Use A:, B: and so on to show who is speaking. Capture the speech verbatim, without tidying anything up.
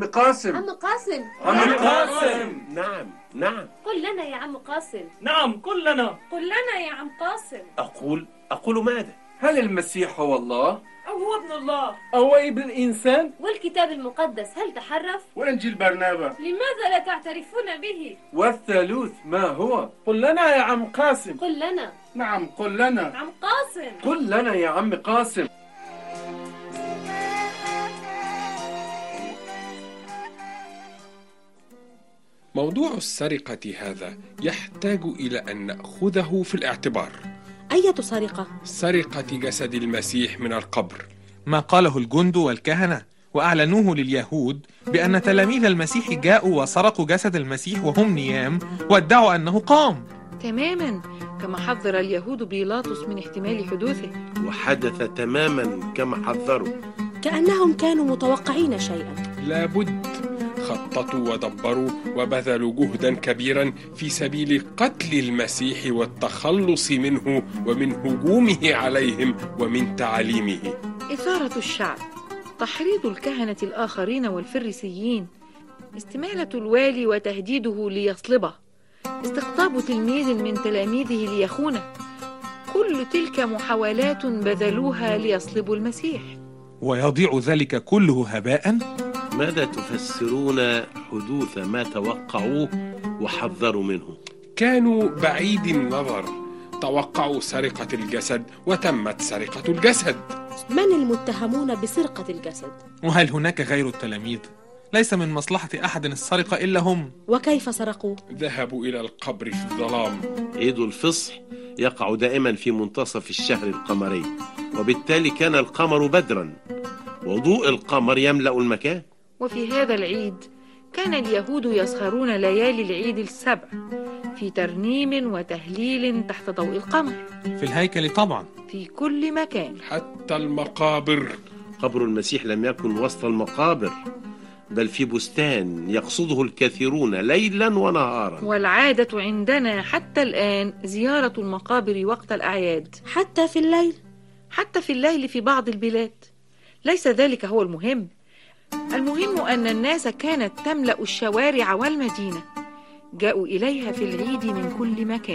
A: عم قاسم.
B: عم قاسم.
A: عم قاسم. نعم نعم.
B: قل لنا يا عم قاسم.
C: نعم قل لنا.
B: قل لنا يا عم قاسم.
A: أقول أقول ماذا؟
D: هل المسيح هو الله؟
C: أو هو ابن الله؟
D: أو ابن الإنسان؟
B: والكتاب المقدس هل تحرف؟
E: وإنجيل برنابا
B: لماذا لا تعترفون به؟
D: والثالوث ما هو؟ قل لنا يا عم قاسم.
B: قل لنا.
E: نعم قل لنا.
B: عم قاسم.
D: قل لنا يا عم قاسم.
F: موضوع السرقة هذا يحتاج إلى أن نأخذه في الاعتبار.
G: أية سرقة؟
F: سرقة جسد المسيح من القبر.
H: ما قاله الجند والكهنة وأعلنوه لليهود بأن تلاميذ المسيح جاءوا وسرقوا جسد المسيح وهم نيام وادعوا أنه قام.
I: تماما كما حذر اليهود بيلاطس من احتمال حدوثه،
A: وحدث تماما كما حذروا.
G: كأنهم كانوا متوقعين شيئا.
F: لابد خططوا ودبروا وبذلوا جهدا كبيرا في سبيل قتل المسيح والتخلص منه ومن هجومه عليهم ومن تعاليمه.
I: إثارة الشعب، تحريض الكهنة الآخرين والفريسيين، استمالة الوالي وتهديده ليصلبه، استقطاب تلميذ من تلاميذه ليخونه، كل تلك محاولات بذلوها ليصلبوا المسيح.
H: ويضيع ذلك كله هباء؟
A: ماذا تفسرون حدوث ما توقعوه وحذروا منه؟
F: كانوا بعيد النظر، توقعوا سرقة الجسد وتمت سرقة الجسد.
G: من المتهمون بسرقة الجسد؟
H: وهل هناك غير التلاميذ؟ ليس من مصلحة أحد السرقة إلا هم.
G: وكيف سرقوا؟
F: ذهبوا إلى القبر في الظلام.
A: عيد الفصح يقع دائما في منتصف الشهر القمري، وبالتالي كان القمر بدرا، وضوء القمر يملأ المكان.
I: وفي هذا العيد كان اليهود يسهرون ليالي العيد السبع في ترنيم وتهليل تحت ضوء القمر.
H: في الهيكل طبعا.
I: في كل مكان،
F: حتى المقابر.
A: قبر المسيح لم يكن وسط المقابر، بل في بستان يقصده الكثيرون ليلا ونهارا.
I: والعادة عندنا حتى الآن زيارة المقابر وقت الأعياد.
G: حتى في الليل؟
I: حتى في الليل في بعض البلاد. ليس ذلك هو المهم. المهم أن الناس كانت تملأ الشوارع والمدينة، جاءوا إليها في العيد من كل مكان.